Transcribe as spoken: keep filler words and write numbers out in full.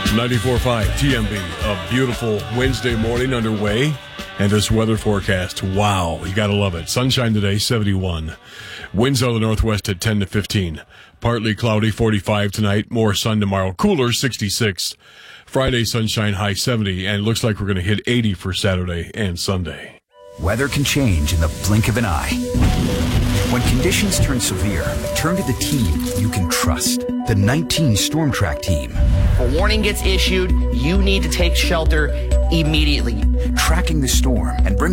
ninety-four point five T M B, a beautiful Wednesday morning underway. And this weather forecast, wow, you gotta love it. Sunshine today, seventy-one. Winds out of the northwest at ten to fifteen. Partly cloudy, forty-five tonight. More sun tomorrow. Cooler, sixty-six. Friday, sunshine, high seventy. And it looks like we're going to hit eighty for Saturday and Sunday. Weather can change in the blink of an eye. When conditions turn severe, turn to the team you can trust. The nineteen Storm Track team. If a warning gets issued, you need to take shelter immediately. Tracking the storm and bring